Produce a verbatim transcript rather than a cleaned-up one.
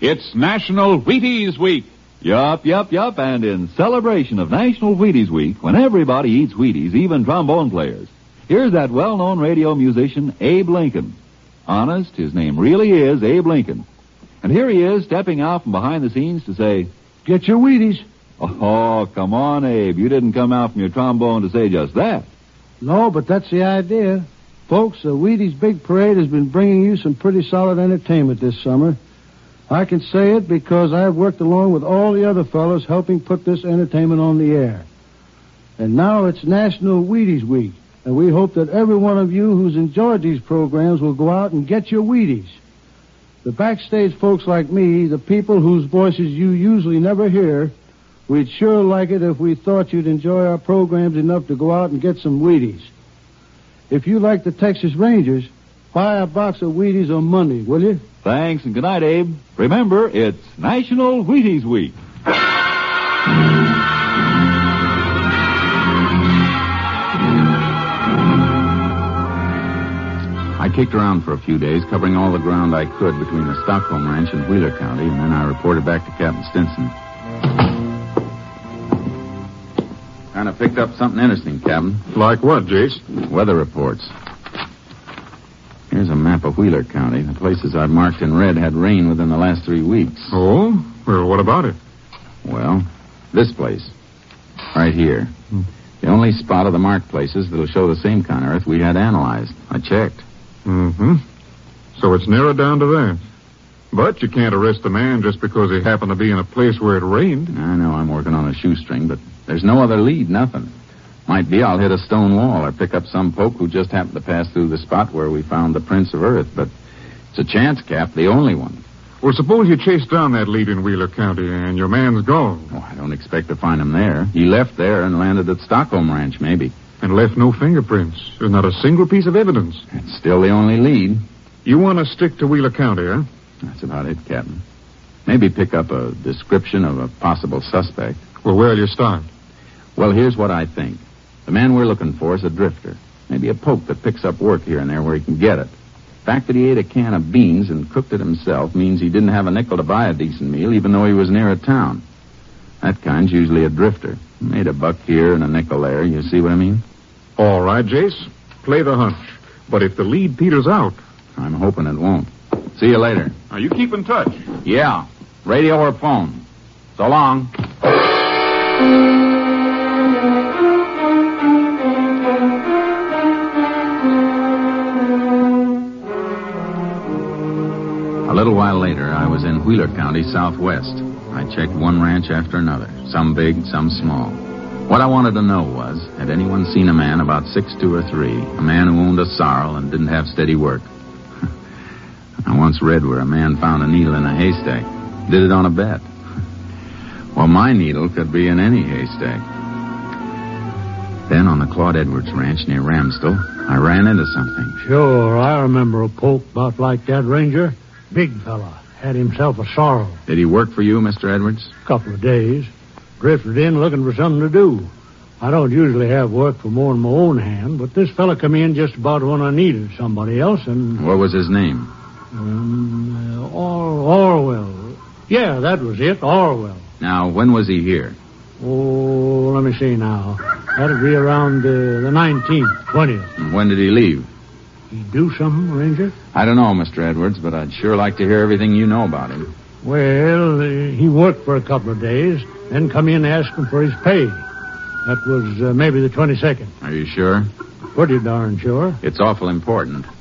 It's National Wheaties Week. Yup, yup, yup, and in celebration of National Wheaties Week, when everybody eats Wheaties, even trombone players, here's that well-known radio musician, Abe Lincoln. Honest, his name really is Abe Lincoln. And here he is, stepping out from behind the scenes to say, "Get your Wheaties." Oh, come on, Abe. You didn't come out from your trombone to say just that. No, but that's the idea. Folks, the Wheaties Big Parade has been bringing you some pretty solid entertainment this summer. I can say it because I've worked along with all the other fellows helping put this entertainment on the air. And now it's National Wheaties Week, and we hope that every one of you who's enjoyed these programs will go out and get your Wheaties. The backstage folks like me, the people whose voices you usually never hear, we'd sure like it if we thought you'd enjoy our programs enough to go out and get some Wheaties. If you like the Texas Rangers, buy a box of Wheaties on Monday, will you? Thanks, and good night, Abe. Remember, it's National Wheaties Week. I kicked around for a few days, covering all the ground I could between the Stockholm Ranch and Wheeler County, and then I reported back to Captain Stinson. Kind of picked up something interesting, Captain. Like what, Jace? Weather reports. Here's a map of Wheeler County. The places I've marked in red had rain within the last three weeks. Oh? Well, what about it? Well, this place. Right here. Hmm. The only spot of the marked places that'll show the same kind of earth we had analyzed. I checked. Mm-hmm. So it's narrowed down to that. But you can't arrest a man just because he happened to be in a place where it rained. I know I'm working on a shoestring, but there's no other lead, nothing. Might be I'll hit a stone wall or pick up some poke who just happened to pass through the spot where we found the prints of Earth, but it's a chance, Cap, the only one. Well, suppose you chase down that lead in Wheeler County and your man's gone. Oh, I don't expect to find him there. He left there and landed at Stockholm Ranch, maybe. And left no fingerprints. There's not a single piece of evidence. It's still the only lead. You want to stick to Wheeler County, huh? That's about it, Captain. Maybe pick up a description of a possible suspect. Well, where'll you start? Well, here's what I think. The man we're looking for is a drifter. Maybe a poke that picks up work here and there where he can get it. The fact that he ate a can of beans and cooked it himself means he didn't have a nickel to buy a decent meal, even though he was near a town. That kind's usually a drifter. Made a buck here and a nickel there. You see what I mean? All right, Jace. Play the hunch. But if the lead peters out... I'm hoping it won't. See you later. Now, you keep in touch. Yeah. Radio or phone. So long. A little while later, I was in Wheeler County, southwest. I checked one ranch after another, some big, some small. What I wanted to know was, had anyone seen a man about six two or three, a man who owned a sorrel and didn't have steady work? I once read where a man found a needle in a haystack. Did it on a bet. Well, my needle could be in any haystack. Then on the Claude Edwards Ranch near Ramsdell, I ran into something. Sure, I remember a poke about like that, Ranger. Big fella. Had himself a sorrel. Did he work for you, Mister Edwards? Couple of days. Drifted in looking for something to do. I don't usually have work for more than my own hand, but this fella come in just about when I needed somebody else, and... What was his name? Um, uh, Or- Orwell. Yeah, that was it, Orwell. Now, when was he here? Oh, let me see now. That'd be around uh, the nineteenth, twentieth. And when did he leave? He do something, Ranger? I don't know, Mister Edwards, but I'd sure like to hear everything you know about him. Well, uh, he worked for a couple of days, then come in and asked him for his pay. That was uh, maybe the twenty-second. Are you sure? Pretty darn sure. It's awful important.